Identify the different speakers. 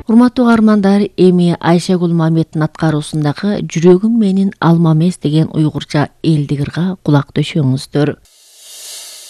Speaker 1: Урматтуу каармандар, эми Айшагүл Маметтин аткаруусундагы «Жүрөгүм менин алма эмес» деген уйгурча элдик ырга кулак төшөңүздөр.